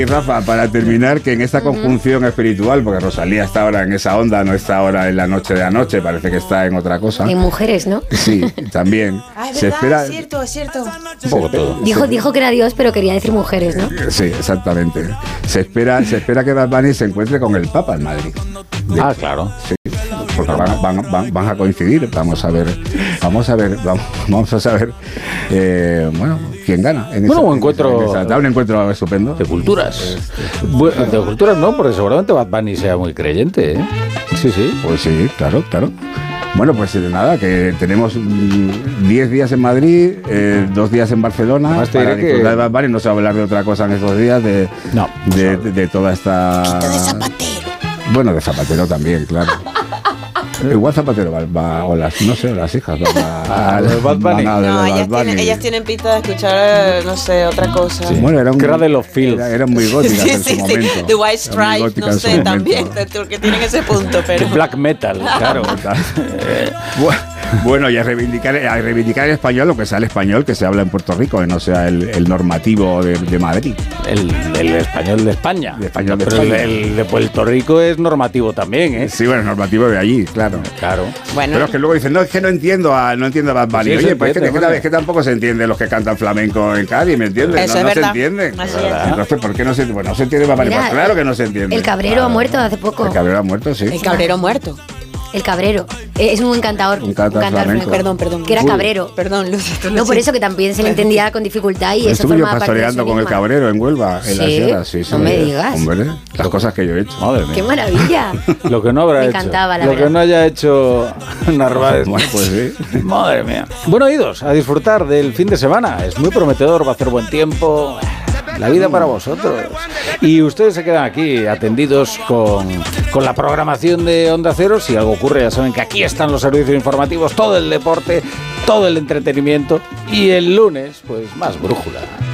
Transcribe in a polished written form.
Y Rafa, para terminar, que en esta conjunción espiritual, porque Rosalía está ahora en esa onda, no está ahora en la noche de anoche, parece que está en otra cosa. En mujeres, ¿no? Sí, también. Ah, es Se verdad, espera, es cierto. Un poco todo. Dijo que era Dios, pero quería decir mujeres, ¿no? sí, exactamente. Se espera que Bad Bunny se encuentre con el Papa en Madrid. Ah, claro. Sí, porque van a coincidir. Vamos a saber, bueno, quién gana. Un encuentro estupendo. de culturas. De culturas no, porque seguramente Bad Bunny sea muy creyente, ¿eh? Sí. Pues sí, claro. Bueno, pues nada, que tenemos 10 días en Madrid, 2 días en Barcelona. Además, te para diré disfrutar de Bad Bunny. No se va a hablar de otra cosa en esos días, de toda esta... De Zapatero. Bueno, de Zapatero también, claro. Igual Zapatero va o las hijas Bad Bunny. No, ellas tienen pinta de escuchar, no sé, otra cosa. Sí. Bueno, Cradle of Filth. Eran muy góticas en su momento. The White Stripes, no sé, también, porque tienen ese punto, pero... Black metal, claro. Bueno, y a reivindicar en español lo que sea el español que se habla en Puerto Rico, que no sea el normativo de Madrid. El español de España. Pero el de Puerto Rico es normativo también, ¿eh? Sí, bueno, es normativo de allí, claro. Bueno. Pero es que luego dicen, no, es que no entiendo a Bad Bunny. Sí, oye, pues es que tampoco se entiende los que cantan flamenco en Cádiz, ¿me entiendes? Eso no es se verdad. entienden. Así es. Entonces, ¿por qué no se entiende? Bueno, no se entiende Bad Bunny. Pues claro que no se entiende. El Cabrero ha muerto hace poco. El Cabrero ha muerto, sí. El Cabrero muerto. El Cabrero. Es un cantador. Un cantador flamenco. Perdón. Que era cabrero. Perdón, Luz. No, por eso que también se le entendía con dificultad y eso Estuve yo formaba parte de su pastoreando con el enigma. Cabrero en Huelva, en las sierras. Sí, no me digas. Hombre, las cosas que yo he hecho. Madre mía. ¡Qué maravilla! Lo que no habrá Me hecho. encantaba, la Lo verdad. que no haya hecho Narváez. Bueno, pues sí. Madre mía. Bueno, oídos, a disfrutar del fin de semana. Es muy prometedor, va a hacer buen tiempo. La vida para vosotros. Y ustedes se quedan aquí atendidos con la programación de Onda Cero. Si algo ocurre, ya saben que aquí están los servicios informativos, todo el deporte, todo el entretenimiento. Y el lunes, pues más brújula.